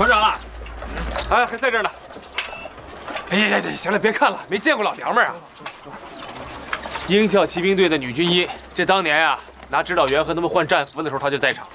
团长啊，哎，还在这儿呢。哎呀，行了，别看了，没见过老娘们儿啊。鹰啸骑兵队的女军医，这当年啊，拿指导员和他们换战俘的时候，他就在场。